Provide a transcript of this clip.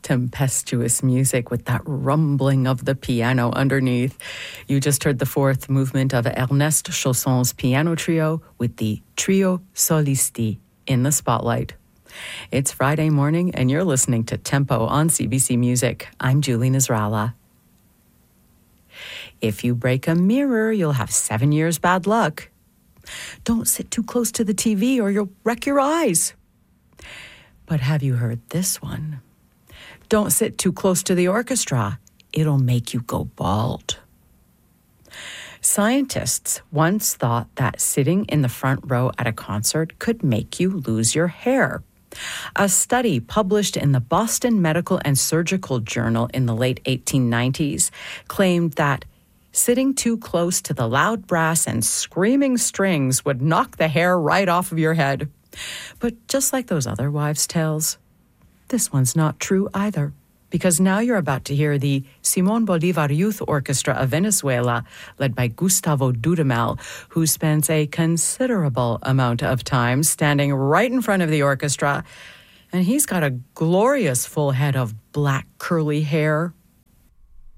tempestuous music with that rumbling of the piano underneath. You just heard the fourth movement of Ernest Chausson's piano trio with the Trio Solisti in the spotlight. It's Friday morning and you're listening to Tempo on CBC Music. I'm Julie Nasrallah. If you break a mirror, you'll have 7 years bad luck. Don't sit too close to the TV or you'll wreck your eyes. But have you heard this one? Don't sit too close to the orchestra. It'll make you go bald. Scientists once thought that sitting in the front row at a concert could make you lose your hair. A study published in the Boston Medical and Surgical Journal in the late 1890s claimed that sitting too close to the loud brass and screaming strings would knock the hair right off of your head. But just like those other wives' tales, this one's not true either, because now you're about to hear the Simón Bolívar Youth Orchestra of Venezuela, led by Gustavo Dudamel, who spends a considerable amount of time standing right in front of the orchestra, and he's got a glorious full head of black curly hair.